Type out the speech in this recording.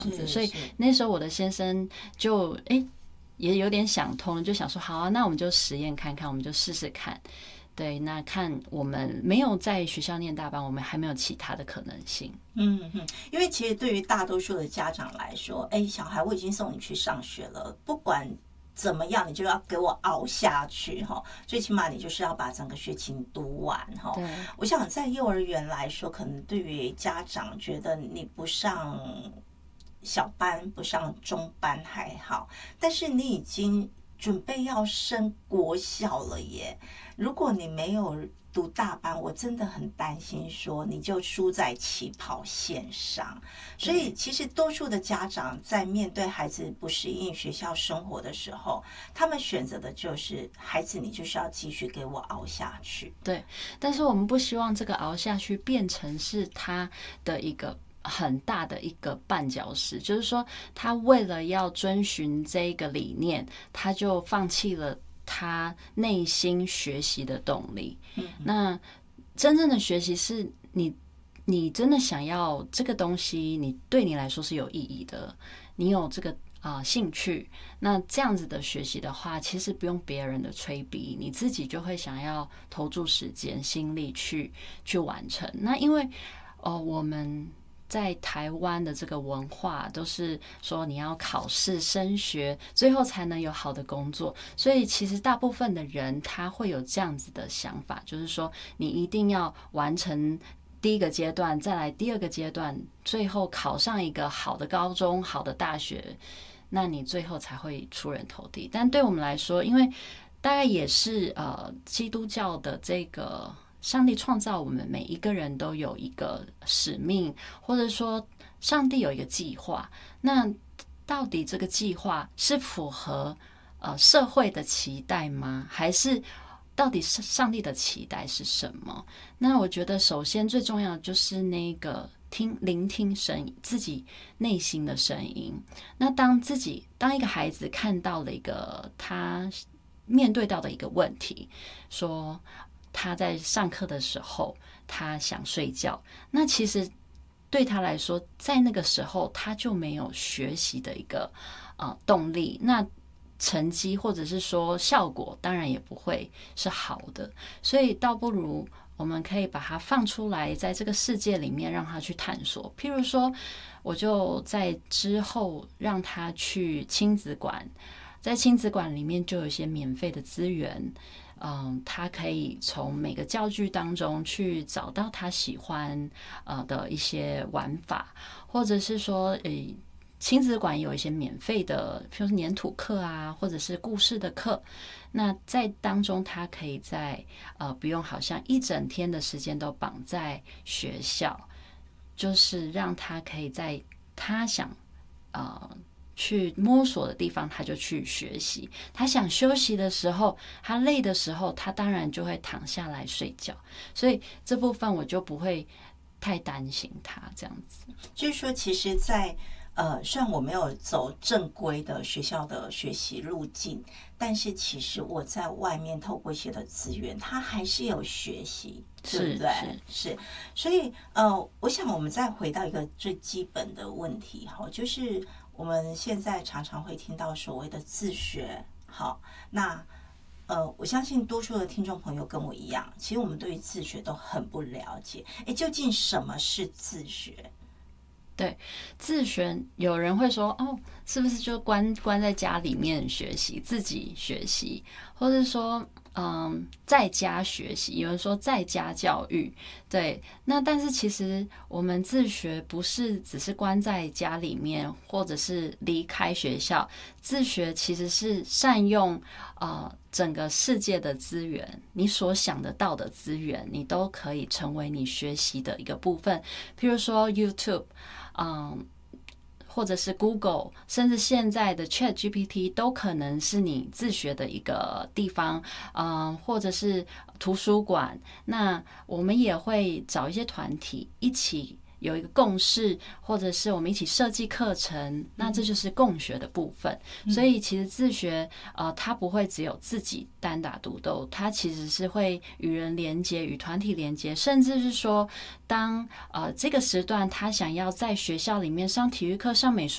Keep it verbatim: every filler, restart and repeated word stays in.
子，所以那时候我的先生就哎、欸、也有点想通，就想说好啊，那我们就实验看看，我们就试试看。对，那看我们没有在学校念大班，我们还没有其他的可能性。 嗯嗯，因为其实对于大多数的家长来说，哎，小孩我已经送你去上学了，不管怎么样，你就要给我熬下去哈。最起码你就是要把整个学期读完哈。我想在幼儿园来说，可能对于家长觉得你不上小班、不上中班还好，但是你已经准备要升国小了耶。如果你没有读大班，我真的很担心说你就输在起跑线上。所以其实多数的家长在面对孩子不适应学校生活的时候，他们选择的就是孩子你就是要继续给我熬下去。 对，但是我们不希望这个熬下去变成是他的一个很大的一个绊脚石，就是说他为了要遵循这个理念，他就放弃了他内心学习的动力。嗯、那真正的学习是你你真的想要这个东西，你对你来说是有意义的，你有这个啊、呃、兴趣，那这样子的学习的话，其实不用别人的催逼，你自己就会想要投注时间心力去去完成。那因为哦、呃、我们在台湾的这个文化都是说你要考试升学，最后才能有好的工作，所以其实大部分的人他会有这样子的想法，就是说你一定要完成第一个阶段，再来第二个阶段，最后考上一个好的高中、好的大学，那你最后才会出人头地。但对我们来说，因为大概也是呃基督教的这个。上帝创造我们每一个人都有一个使命，或者说上帝有一个计划。那到底这个计划是符合呃社会的期待吗？还是到底是上帝的期待是什么？那我觉得首先最重要的就是那个听聆听声音，自己内心的声音。那当自己当一个孩子看到了一个他面对到的一个问题，说他在上课的时候他想睡觉，那其实对他来说在那个时候他就没有学习的一个呃动力，那成绩或者是说效果当然也不会是好的，所以倒不如我们可以把它放出来，在这个世界里面让他去探索。譬如说我就在之后让他去亲子馆，在亲子馆里面就有一些免费的资源，嗯，他可以从每个教具当中去找到他喜欢呃的一些玩法，或者是说，诶，亲子馆有一些免费的，譬如说黏土课啊，或者是故事的课。那在当中，他可以在呃不用好像一整天的时间都绑在学校，就是让他可以在他想呃。去摸索的地方他就去学习，他想休息的时候，他累的时候，他当然就会躺下来睡觉，所以这部分我就不会太担心他这样子。 就是说其实在呃，虽然我没有走正规的学校的学习路径，但是其实我在外面透过一些的资源，他还是有学习，对不对？是，是所以呃，我想我们再回到一个最基本的问题哈，就是我们现在常常会听到所谓的自学，好，那呃，我相信多数的听众朋友跟我一样，其实我们对于自学都很不了解，哎，究竟什么是自学？ 对，自学有人会说哦，是不是就关关在家里面学习，自己学习，或者说嗯，在家学习，有人说在家教育，对，那但是其实我们自学不是只是关在家里面，或者是离开学校，自学其实是善用呃整个世界的资源，你所想得到的资源，你都可以成为你学习的一个部分，譬如说 YouTube。嗯，或者是 Google， 甚至现在的 Chat G P T 都可能是你自学的一个地方，嗯，或者是图书馆。那我们也会找一些团体一起有一个共识，或者是我们一起设计课程，那这就是共学的部分。嗯、所以其实自学，呃，它不会只有自己单打独斗，它其实是会与人连接、与团体连接，甚至是说，当呃这个时段他想要在学校里面上体育课、上美术